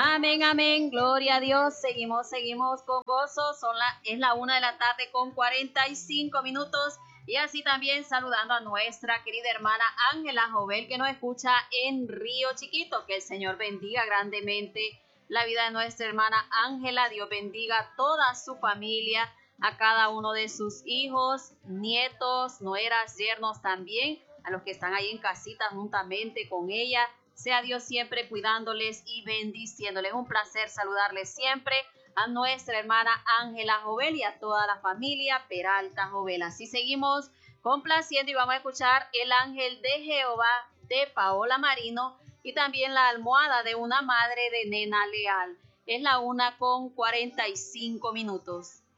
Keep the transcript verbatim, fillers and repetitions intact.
Amén, amén, gloria a Dios. Seguimos, seguimos con gozo. Son la, es la una de la tarde con cuarenta y cinco minutos. Y así también saludando a nuestra querida hermana Ángela Jovel, que nos escucha en Río Chiquito. Que el Señor bendiga grandemente la vida de nuestra hermana Ángela. Dios bendiga a toda su familia, a cada uno de sus hijos, nietos, nueras, yernos también, a los que están ahí en casita juntamente con ella. Sea Dios siempre cuidándoles y bendiciéndoles. Un placer saludarles siempre a nuestra hermana Ángela Jovel y a toda la familia Peralta Jovel. Así seguimos complaciendo y vamos a escuchar El Ángel de Jehová de Paola Marino y también La almohada de una madre de Nena Leal. Es la una con cuarenta y cinco minutos.